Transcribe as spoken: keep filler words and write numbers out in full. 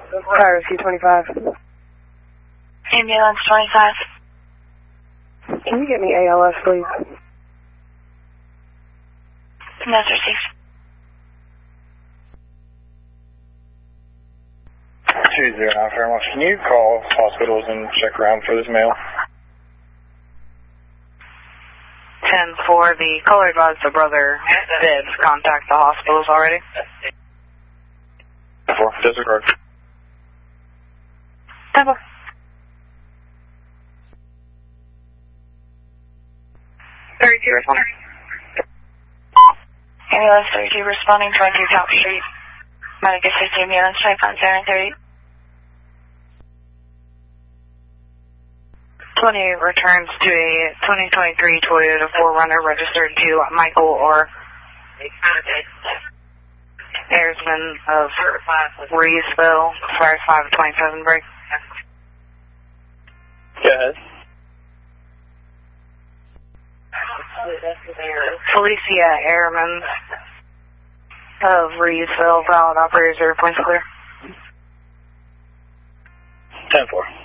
Fire C twenty-five. Ambulance twenty-five. Can you get me A L S, please? That's received. two zero nine, Fairmont. Can you call hospitals and check around for this male? ten four, the caller advised the brother did contact the hospitals already. ten four, disregard. ten four. thirty-two responding. Ambulance thirty-two responding, twenty-two Top Street. Medic assist ambulance twenty-five seven thirty. twenty-eight returns to a twenty twenty-three Toyota four runner registered to Michael or Airsman of Reesville, fire five twenty-seven break. Go ahead. Felicia Airman of Reesville, valid operators are points clear. ten four.